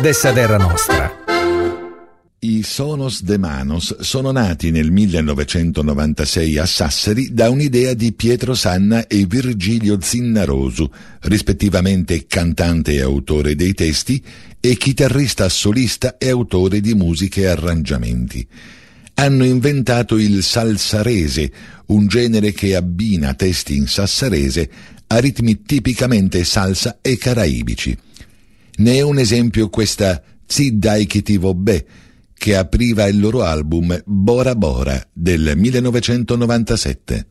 dessa terra nostra. I Sonos de Manos sono nati nel 1996 a Sassari da un'idea di Pietro Sanna e Virgilio Zinnarosu, rispettivamente cantante e autore dei testi e chitarrista solista e autore di musiche e arrangiamenti. Hanno inventato il salsarese, un genere che abbina testi in sassarese a ritmi tipicamente salsa e caraibici. Ne è un esempio questa Zi dai che ti vo bè, che apriva il loro album Bora Bora del 1997.